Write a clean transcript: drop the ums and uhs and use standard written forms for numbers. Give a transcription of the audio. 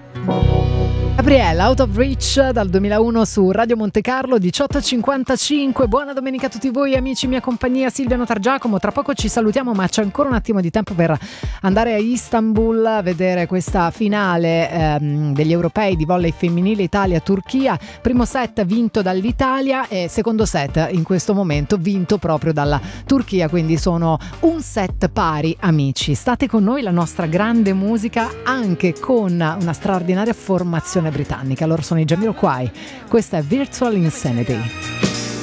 Gabriella, Out of Reach dal 2001 su Radio Monte Carlo, 18:55. Buona domenica a tutti voi amici, mia compagnia Silvia Notargiacomo. Tra poco ci salutiamo, ma c'è ancora un attimo di tempo per andare a Istanbul a vedere questa finale degli europei di volley femminile Italia-Turchia. Primo set vinto dall'Italia e secondo set in questo momento vinto proprio dalla Turchia, quindi sono un set pari amici. State con noi, la nostra grande musica anche con una straordinaria formazione britannica. Loro sono i Jamiroquai. Questa è Virtual Insanity.